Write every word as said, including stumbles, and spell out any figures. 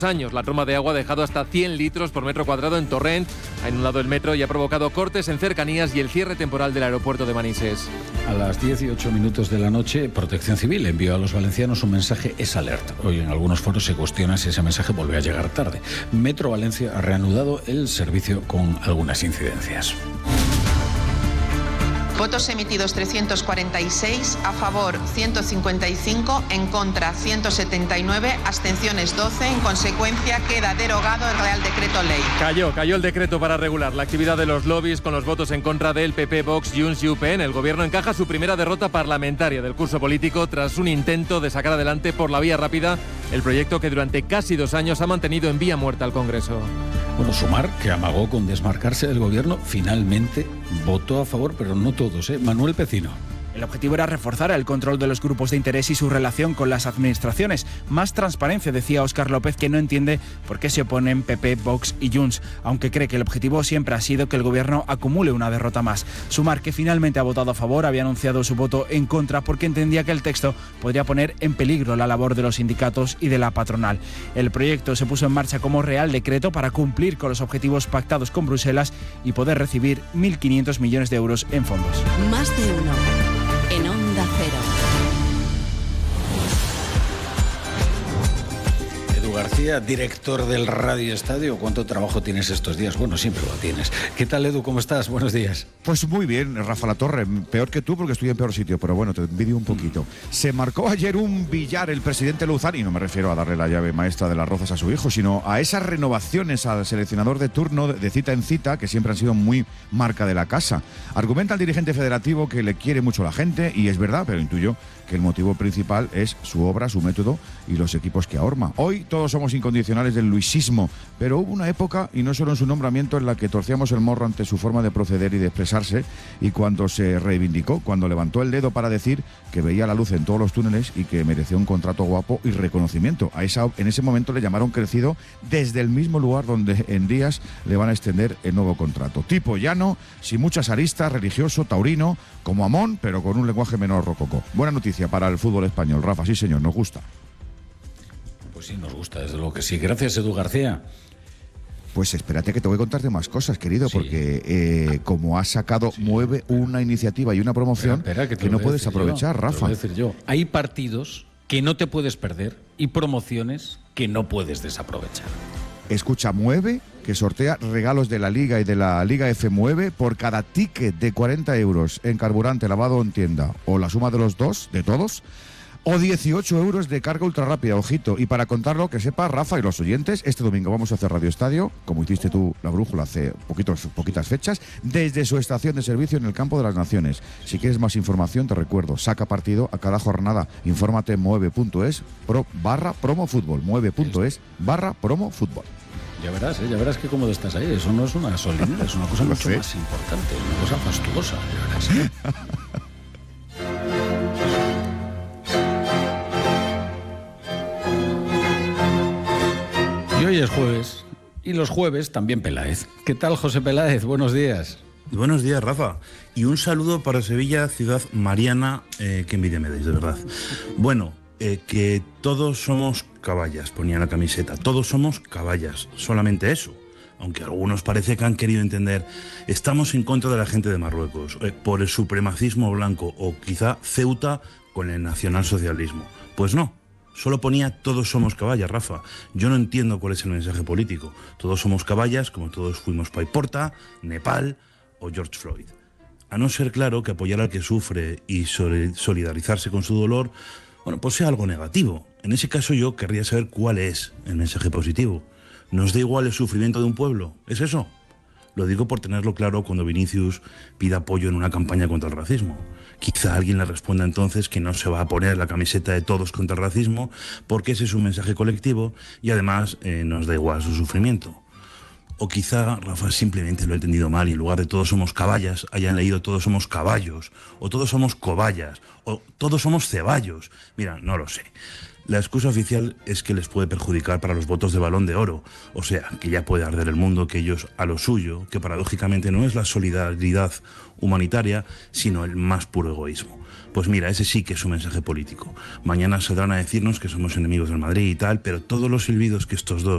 años. La toma de agua ha dejado hasta cien litros por metro cuadrado en Torrent, ha inundado el metro y ha provocado cortes en cercanías y el cierre temporal del aeropuerto de Manises. A las diez y ocho minutos de la noche, Protección Civil envió a los valencianos un mensaje Es Alert. Hoy en algunos foros se cuestiona si ese mensaje volvió a llegar tarde. Metro Valencia ha reanudado el servicio con algunas incidencias. Votos emitidos trescientos cuarenta y seis, a favor ciento cincuenta y cinco, en contra ciento setenta y nueve, abstenciones doce. En consecuencia, queda derogado el Real Decreto Ley. Cayó, cayó el decreto para regular la actividad de los lobbies con los votos en contra del P P, Vox, Junts y U P N. El gobierno encaja su primera derrota parlamentaria del curso político tras un intento de sacar adelante por la vía rápida el proyecto que durante casi dos años ha mantenido en vía muerta al Congreso. Bueno, Sumar, que amagó con desmarcarse del gobierno, finalmente votó a favor, pero no todos, ¿eh? Manuel Pecino. El objetivo era reforzar el control de los grupos de interés y su relación con las administraciones. Más transparencia, decía Óscar López, que no entiende por qué se oponen P P, Vox y Junts, aunque cree que el objetivo siempre ha sido que el gobierno acumule una derrota más. Sumar, que finalmente ha votado a favor, había anunciado su voto en contra porque entendía que el texto podría poner en peligro la labor de los sindicatos y de la patronal. El proyecto se puso en marcha como Real Decreto para cumplir con los objetivos pactados con Bruselas y poder recibir mil quinientos millones de euros en fondos. Más de uno. En Onda Cero. Edu García, director del Radio Estadio. ¿Cuánto trabajo tienes estos días? Bueno, siempre lo tienes. ¿Qué tal, Edu? ¿Cómo estás? Buenos días. Pues muy bien, Rafa Latorre. Peor que tú porque estoy en peor sitio, pero bueno, te envidio un poquito. Se marcó ayer un billar el presidente Luzán, y no me refiero a darle la llave maestra de las rozas a su hijo, sino a esas renovaciones al seleccionador de turno de cita en cita, que siempre han sido muy marca de la casa. Argumenta el dirigente federativo que le quiere mucho la gente, y es verdad, pero intuyo que el motivo principal es su obra, su método y los equipos que ahorma. Hoy todos somos incondicionales del luisismo, pero hubo una época, y no solo en su nombramiento, en la que torcíamos el morro ante su forma de proceder y de expresarse, y cuando se reivindicó, cuando levantó el dedo para decir que veía la luz en todos los túneles y que merecía un contrato guapo y reconocimiento. A esa, en ese momento le llamaron crecido desde el mismo lugar donde en días le van a extender el nuevo contrato. Tipo llano, sin muchas aristas, religioso, taurino, como Amón, pero con un lenguaje menor rococó. Buena noticia para el fútbol español, Rafa, sí señor, nos gusta. Pues sí, nos gusta, desde luego que sí. Gracias, Edu García. Pues espérate que te voy a contarte más cosas, querido, sí. porque eh, como has sacado, sí, mueve una iniciativa y una promoción espera, espera, que, que no puedes aprovechar, yo, Rafa. Te lo voy a decir yo. Hay partidos que no te puedes perder y promociones que no puedes desaprovechar. Escucha, Mueve, que sortea regalos de la Liga y de la Liga F Mueve por cada ticket de cuarenta euros en carburante, lavado en tienda, o la suma de los dos, de todos, o dieciocho euros de carga ultra rápida, ojito. Y para contarlo, que sepa Rafa y los oyentes, este domingo vamos a hacer Radio Estadio, como hiciste tú la brújula hace poquitos, poquitas fechas, desde su estación de servicio en el Campo de las Naciones. Si quieres más información, te recuerdo, saca partido a cada jornada. Infórmate en mueve punto es pro, barra promo fútbol, mueve punto es barra promo fútbol. Ya verás, ¿eh? ya verás que cómodo estás ahí. Eso no es una solemnidad, es una cosa mucho sé. más importante, una cosa fastuosa, ya verás. Y hoy es jueves, y los jueves también Peláez. ¿Qué tal, José Peláez? Buenos días. Buenos días, Rafa. Y un saludo para Sevilla, ciudad mariana, eh, que envidia me deis, de verdad. Bueno, eh, que todos somos caballas, ponía en la camiseta. Todos somos caballas, solamente eso. Aunque algunos parece que han querido entender, estamos en contra de la gente de Marruecos, eh, por el supremacismo blanco, o quizá Ceuta con el nacionalsocialismo. Pues no. Solo ponía todos somos caballas, Rafa. Yo no entiendo cuál es el mensaje político. Todos somos caballas, como todos fuimos Paiporta, Nepal o George Floyd. A no ser claro que apoyar al que sufre y solidarizarse con su dolor, bueno, pues sea algo negativo. En ese caso yo querría saber cuál es el mensaje positivo. ¿Nos da igual el sufrimiento de un pueblo? ¿Es eso? Lo digo por tenerlo claro cuando Vinicius pida apoyo en una campaña contra el racismo. Quizá alguien le responda entonces que no se va a poner la camiseta de todos contra el racismo porque ese es un mensaje colectivo y además eh, nos da igual su sufrimiento. O quizá Rafa simplemente lo ha entendido mal y en lugar de todos somos caballas hayan leído todos somos caballos, o todos somos cobayas, o todos somos ceballos. Mira, no lo sé. La excusa oficial es que les puede perjudicar para los votos de Balón de Oro, o sea, que ya puede arder el mundo, que ellos a lo suyo, que paradójicamente no es la solidaridad humanitaria, sino el más puro egoísmo. Pues mira, ese sí que es un mensaje político. Mañana saldrán a decirnos que somos enemigos del Madrid y tal, pero todos los silbidos que estos dos